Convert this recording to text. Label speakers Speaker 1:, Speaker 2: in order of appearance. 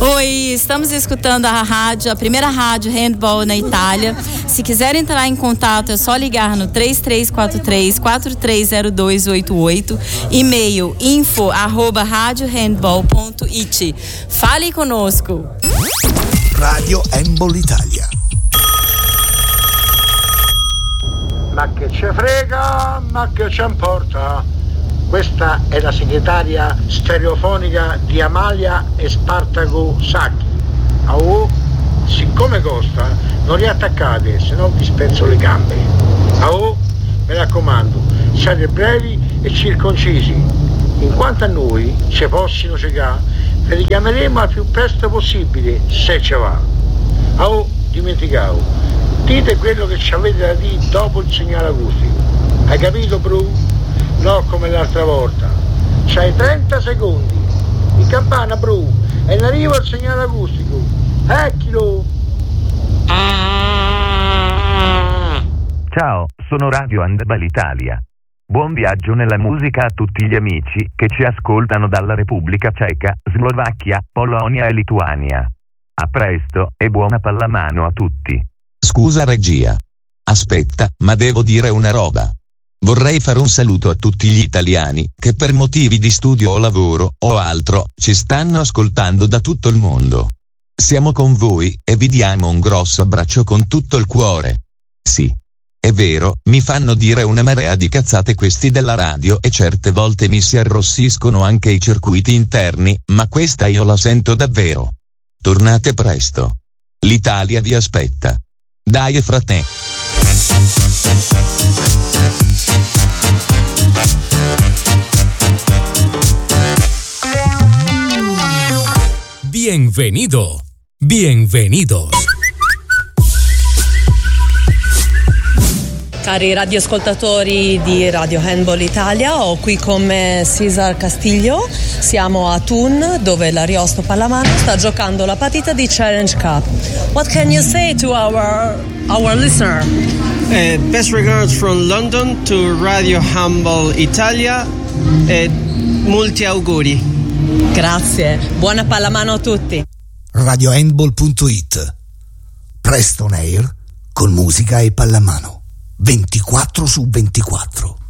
Speaker 1: Oi, estamos escutando a rádio, a primeira rádio handball na Itália. Se quiser entrar em contato é só ligar no 3343-430288, e-mail info@radiohandball.it. Fale conosco.
Speaker 2: Radio Handball Italia.
Speaker 3: Ma che ce frega, ma che ce importa? Questa è la segretaria stereofonica di Amalia e Spartaco Sacchi. Oh, siccome costa, non riattaccate, se no vi spezzo le gambe. Oh, mi raccomando, siate brevi e circoncisi. In quanto a noi, se possino cecà, vi richiameremo al più presto possibile, se ce va. Oh, dimenticavo, dite quello che ci avete da dire dopo il segnale acustico. Hai capito, Bru? No, come l'altra volta. C'hai 30 secondi. In campana, Bru, e in arrivo il segnale acustico. Ecchilo!
Speaker 4: Ciao, sono Radio Handball Italia. Buon viaggio nella musica a tutti gli amici che ci ascoltano dalla Repubblica Ceca, Slovacchia, Polonia e Lituania. A presto e buona pallamano a tutti.
Speaker 5: Scusa regia. Aspetta, ma devo dire una roba. Vorrei fare un saluto a tutti gli italiani che per motivi di studio o lavoro o altro ci stanno ascoltando da tutto il mondo. Siamo con voi e vi diamo un grosso abbraccio con tutto il cuore. Sì, è vero, mi fanno dire una marea di cazzate questi della radio e certe volte mi si arrossiscono anche i circuiti interni, ma questa io la sento davvero. Tornate presto. L'Italia vi aspetta. Dai frate.
Speaker 6: Bienvenido, bienvenidos.
Speaker 7: Cari radioascoltatori di Radio Handball Italia, ho qui con me Cesar Castillo. Siamo a Thun, dove l'Ariosto Pallamano sta giocando la partita di Challenge Cup. What can you say to our listener?
Speaker 8: Best regards from London to Radio Handball Italia e molti auguri.
Speaker 7: Grazie, buona pallamano a tutti.
Speaker 2: RadioHandball.it. Presto on air con musica e pallamano 24/24.